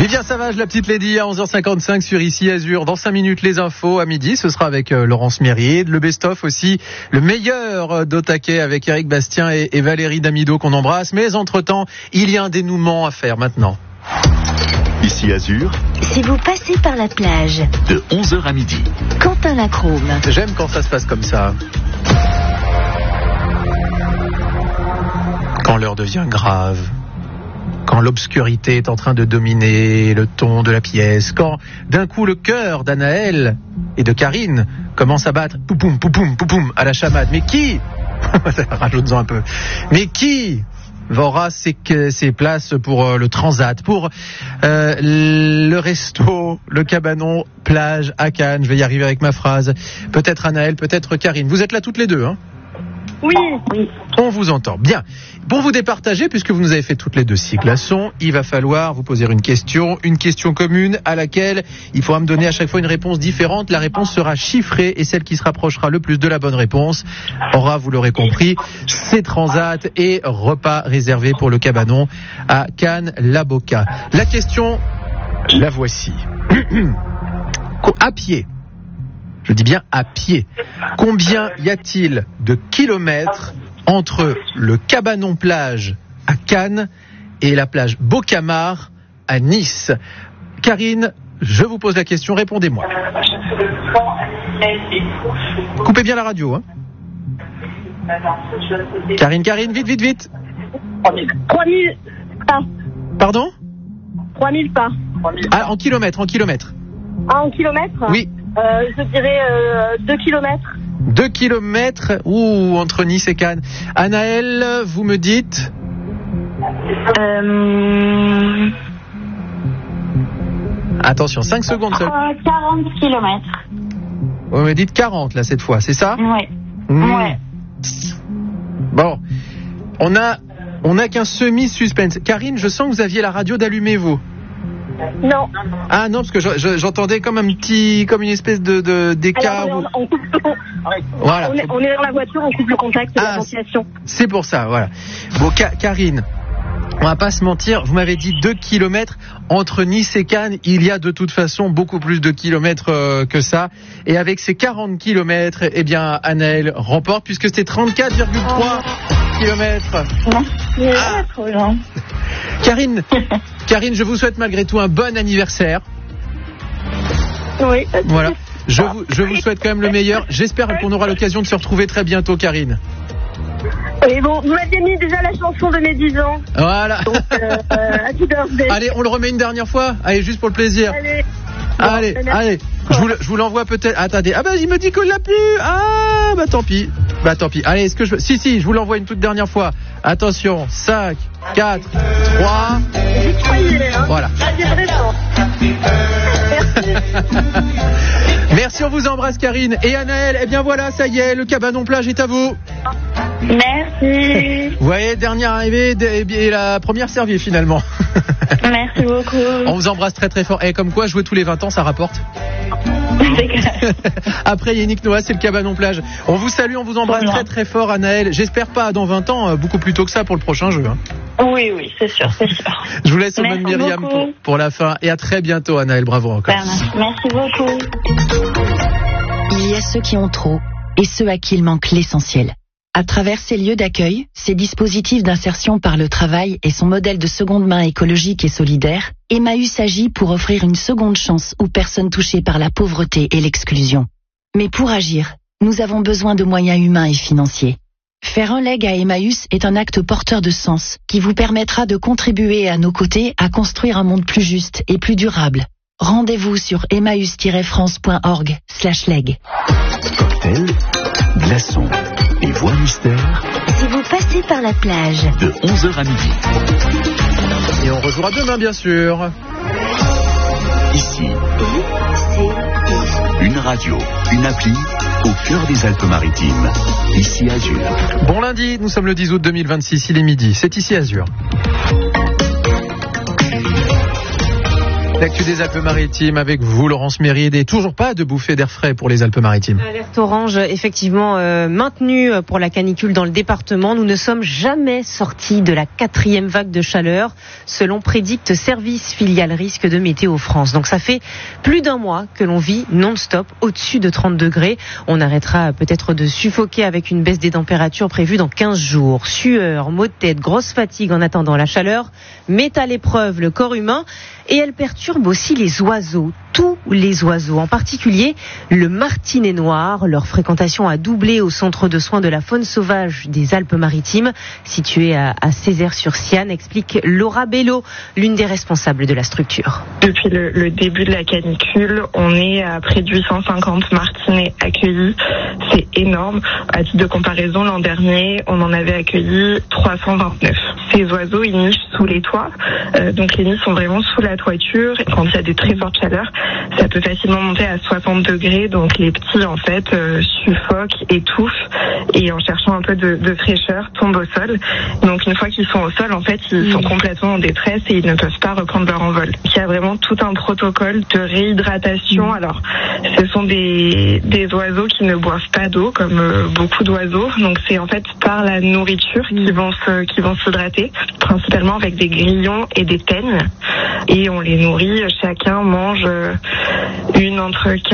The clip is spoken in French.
Vivien Savage, la petite lady, à 11h55 sur Ici Azur. Dans 5 minutes, les infos. À midi, ce sera avec Laurence Mérier. Le best-of aussi, le meilleur d'Otaquet avec Eric Bastien et Valérie Damido qu'on embrasse. Mais entre-temps, il y a un dénouement à faire maintenant. Ici Azur. Si vous passez par la plage. De 11h à midi. Quentin Lacrome. J'aime quand ça se passe comme ça. Quand l'heure devient grave. Quand l'obscurité est en train de dominer le ton de la pièce, quand d'un coup le cœur d'Anaël et de Karine commence à battre poupoum, poupoum, poupoum à la chamade. Mais qui rajoute-en un peu. Mais qui aura ses places pour le transat, pour le resto, le cabanon, plage à Cannes. Je vais y arriver avec ma phrase. Peut-être Anaël, peut-être Karine. Vous êtes là toutes les deux, hein ? Oui. On vous entend. Bien. Pour vous départager, puisque vous nous avez fait toutes les deux 6 glaçons, il va falloir vous poser une question commune à laquelle il faudra me donner à chaque fois une réponse différente. La réponse sera chiffrée et celle qui se rapprochera le plus de la bonne réponse aura, vous l'aurez compris, ses transats et repas réservés pour le cabanon à Cannes-la-Boca. La question, la voici. À pied. Je dis bien à pied. Combien y a-t-il de kilomètres entre le cabanon plage à Cannes et la plage Bocamar à Nice? Karine, je vous pose la question, répondez-moi. Coupez bien la radio, hein. Karine, vite. 3000 pas. Pardon? 3000 pas. Ah, en kilomètres. Ah, en kilomètres? Oui. Je dirais 2 kilomètres. 2 kilomètres, entre Nice et Cannes. Anaël, vous me dites? Attention, 5 secondes seul. 40 kilomètres. Vous me dites 40 là cette fois, c'est ça? Ouais. Ouais. Bon, on a qu'un semi-suspense. Karine, je sens que vous aviez la radio d'allumer, vous. Non. Ah non, parce que j'entendais comme une espèce d'écart. Alors, on coupe le contact. Voilà. On est dans la voiture, on coupe le contact de la ventilation. C'est pour ça, voilà. Bon, Karine, on va pas se mentir, vous m'avez dit 2 kilomètres entre Nice et Cannes. Il y a de toute façon beaucoup plus de kilomètres que ça. Et avec ces 40 kilomètres, eh bien, Anaël remporte puisque c'était 34,3 kilomètres. Trop bien. Karine, je vous souhaite malgré tout un bon anniversaire. Oui. Voilà. Je vous souhaite quand même le meilleur. J'espère qu'on aura l'occasion de se retrouver très bientôt, Karine. Et bon, vous m'aviez mis déjà la chanson de mes 10 ans. Voilà. Donc, happy birthday. Allez, on le remet une dernière fois. Allez, juste pour le plaisir. Allez. Je vous l'envoie peut-être. Attendez. Ah il me dit qu'on l'a plus. Ah tant pis. Allez, est-ce que Si, je vous l'envoie une toute dernière fois. Attention. 5, 4, 3. Voilà. Merci, on vous embrasse, Karine. Et Anaël, eh bien voilà, ça y est, le cabanon plage est à vous. Merci. Vous voyez, dernière arrivée et la première servie finalement. Merci beaucoup. On vous embrasse très très fort. Et comme quoi, jouer tous les 20 ans, ça rapporte. Après, il y a Yannick Noah, c'est le cabanon plage. On vous salue, on vous embrasse très très fort, Anaël. J'espère pas dans 20 ans, beaucoup plus tôt que ça pour le prochain jeu. Hein. Oui, c'est sûr. Je vous laisse au mode Myriam pour la fin. Et à très bientôt, Anaël. Bravo encore. Merci beaucoup. Il y a ceux qui ont trop et ceux à qui il manque l'essentiel. À travers ces lieux d'accueil, ces dispositifs d'insertion par le travail et son modèle de seconde main écologique et solidaire, Emmaüs agit pour offrir une seconde chance aux personnes touchées par la pauvreté et l'exclusion. Mais pour agir, nous avons besoin de moyens humains et financiers. Faire un leg à Emmaüs est un acte porteur de sens qui vous permettra de contribuer à nos côtés à construire un monde plus juste et plus durable. Rendez-vous sur emmaüs-france.org/leg. Cocktail, glaçons et voix mystère. Si vous passez par la plage. De 11h à midi. Et on rejouera demain, bien sûr. Ici. Une radio, une appli, au cœur des Alpes-Maritimes. Ici Azur. Bon lundi, nous sommes le 10 août 2026, il est midi. C'est Ici Azur. L'actu des Alpes-Maritimes avec vous, Laurence Méride, et toujours pas de bouffée d'air frais pour les Alpes-Maritimes. Alerte orange, effectivement, maintenue pour la canicule dans le département. Nous ne sommes jamais sortis de la 4e vague de chaleur, selon Prédicte Service Filiale Risque de Météo France. Donc ça fait plus d'un mois que l'on vit non-stop au-dessus de 30 degrés. On arrêtera peut-être de suffoquer avec une baisse des températures prévue dans 15 jours. Sueur, maux de tête, grosse fatigue en attendant la chaleur met à l'épreuve le corps humain et elle perturbe aussi les oiseaux, tous les oiseaux, en particulier le martinet noir. Leur fréquentation a doublé au centre de soins de la faune sauvage des Alpes-Maritimes, situé à Césaire-sur-Siane, explique Laura Bello, l'une des responsables de la structure. Depuis le début de la canicule, on est à près de 850 martinets accueillis. C'est énorme. À titre de comparaison, l'an dernier, on en avait accueilli 329. Ces oiseaux, ils nichent sous les toits. Donc les nids sont vraiment sous la toiture. Et quand il y a des très fortes chaleurs, ça peut facilement monter à 60 degrés. Donc les petits, en fait, suffoquent, étouffent et en cherchant un peu de fraîcheur, tombent au sol. Donc une fois qu'ils sont au sol, en fait, ils sont complètement en détresse et ils ne peuvent pas reprendre leur envol. Il y a vraiment tout un protocole de réhydratation. Alors, ce sont des oiseaux qui ne boivent pas d'eau, comme beaucoup d'oiseaux. Donc c'est en fait par la nourriture qu'ils vont s'hydrater, principalement avec des grillons et des teignes. Et on les nourrit, chacun mange une entre